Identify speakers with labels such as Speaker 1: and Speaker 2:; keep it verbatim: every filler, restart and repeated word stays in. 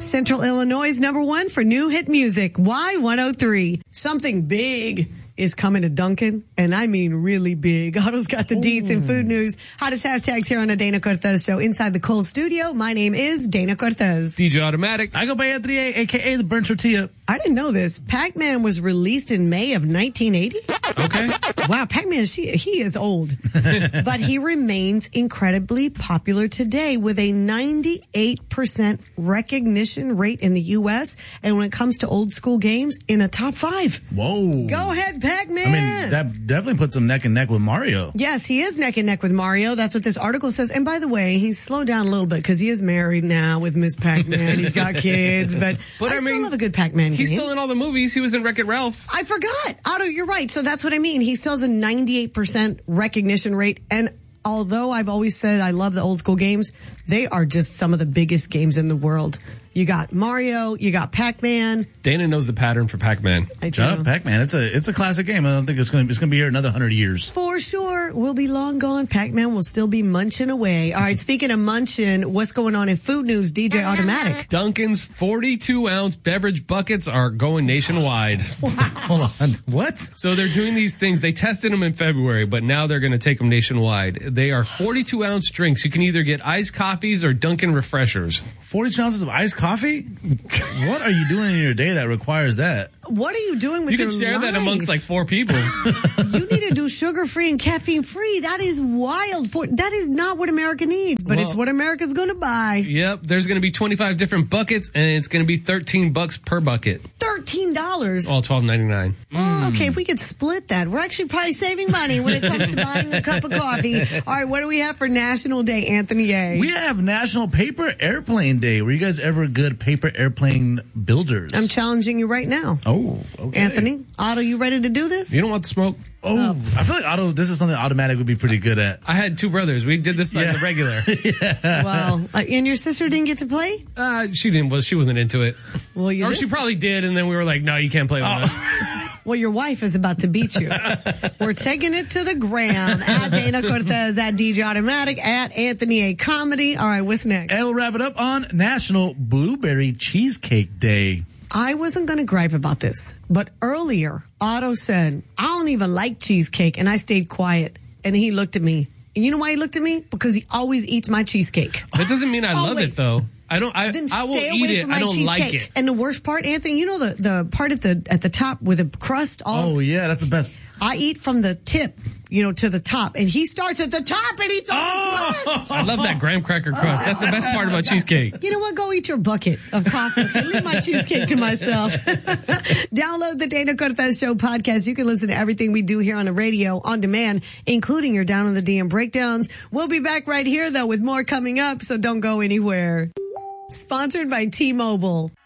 Speaker 1: Central Illinois' number one for new hit music, Y one oh three. Something big is coming to Dunkin', and I mean really big. Otto's got the deets and food news. Hottest hashtags here on the Dana Cortez Show inside the Kohl studio. My name is Dana Cortez.
Speaker 2: D J Automatic.
Speaker 3: I go by Anthony A, a k a the Burnt Tortilla.
Speaker 1: I didn't know this. Pac-Man was released in May of nineteen eighty.
Speaker 2: Okay.
Speaker 1: Wow, Pac-Man, she, he is old. But he remains incredibly popular today with a ninety-eight percent recognition rate in the U S. And when it comes to old school games, in a top five.
Speaker 3: Whoa.
Speaker 1: Go ahead, Pac-Man.
Speaker 3: I mean, that definitely puts him neck and neck with Mario.
Speaker 1: Yes, he is neck and neck with Mario. That's what this article says. And by the way, he's slowed down a little bit because he is married now with Miss Pac-Man. He's got kids, but,
Speaker 2: But
Speaker 1: I,
Speaker 2: I
Speaker 1: still
Speaker 2: mean,
Speaker 1: love a good Pac-Man game.
Speaker 2: He's still in all the movies. He was in Wreck-It Ralph.
Speaker 1: I forgot. Otto, you're right. So that's what I mean. He still has a ninety-eight percent recognition rate. And although I've always said I love the old school games, they are just some of the biggest games in the world. You got Mario, you got Pac-Man.
Speaker 2: Dana knows the pattern for Pac-Man.
Speaker 1: I do.
Speaker 3: Shut up, Pac-Man. It's a it's a classic game. I don't think it's going to it's going to be here another hundred years.
Speaker 1: For sure. We'll be long gone. Pac-Man will still be munching away. All right, speaking of munching, what's going on in food news? D J Automatic.
Speaker 2: Dunkin's forty-two ounce beverage buckets are going nationwide.
Speaker 3: Hold on. What?
Speaker 2: So they're doing these things. They tested them in February, but now they're going to take them nationwide. They are forty-two ounce drinks. You can either get iced coffees or Dunkin' refreshers.
Speaker 3: forty-two ounces of iced coffee? What are you doing in your day that requires that?
Speaker 1: What are you doing with
Speaker 2: You
Speaker 1: your
Speaker 2: can share
Speaker 1: life?
Speaker 2: that amongst like four people.
Speaker 1: You need to do sugar-free and caffeine-free. That is wild. For That is not what America needs, but
Speaker 2: Well,
Speaker 1: it's what America's going to buy.
Speaker 2: Yep, there's going to be twenty-five different buckets, and it's going to be thirteen bucks per bucket.
Speaker 1: thirteen dollars.
Speaker 2: All twelve ninety-nine.
Speaker 1: Oh, okay, if we could split that, we're actually probably saving money when it comes to buying a cup of coffee. All right, what do we have for National Day, Anthony A?
Speaker 3: We have National Paper Airplane Day. Were you guys ever good paper airplane builders?
Speaker 1: I'm challenging you right now.
Speaker 3: Oh, okay.
Speaker 1: Anthony, Otto, you ready to do this?
Speaker 2: You don't want the smoke?
Speaker 3: Oh, I feel like Otto, this is something Automatic would be pretty good at.
Speaker 2: I had two brothers. We did this like
Speaker 3: Yeah.
Speaker 2: the regular.
Speaker 1: Well, uh, and your sister didn't get to play?
Speaker 2: Uh, she didn't. Well, she wasn't into it.
Speaker 1: Well, you
Speaker 2: Or
Speaker 1: this-
Speaker 2: she probably did, and then we were like, "No, you can't play with us."
Speaker 1: Well, your wife is about to beat you. We're taking it to the gram. At Dana Cortez, at D J Automatic, at Anthony A. Comedy. All right, what's next?
Speaker 3: And we'll wrap it up on National Blueberry Cheesecake Day.
Speaker 1: I wasn't going to gripe about this, but earlier, Otto said, I don't even like cheesecake, and I stayed quiet. And he looked at me. And you know why he looked at me? Because he always eats my cheesecake.
Speaker 2: That doesn't mean I love it,
Speaker 1: Always.
Speaker 2: though. I don't. I,
Speaker 1: Then
Speaker 2: I will
Speaker 1: stay
Speaker 2: eat
Speaker 1: away
Speaker 2: it.
Speaker 1: from my
Speaker 2: I don't
Speaker 1: cheesecake.
Speaker 2: like it.
Speaker 1: And the worst part, Anthony, you know the, the part at the at the top with the crust? All
Speaker 3: Oh, yeah, that's the best.
Speaker 1: I eat from the tip, you know, to the top. And he starts at the top and eats all
Speaker 3: Oh!
Speaker 1: the crust.
Speaker 2: I love that graham cracker crust. That's the best part about cheesecake.
Speaker 1: You know what? Go eat your bucket of coffee. Leave my cheesecake to myself. Download the Dana Cortez Show podcast. You can listen to everything we do here on the radio on demand, including your Down on the D M breakdowns. We'll be back right here, though, with more coming up, so don't go anywhere. Sponsored by T-Mobile.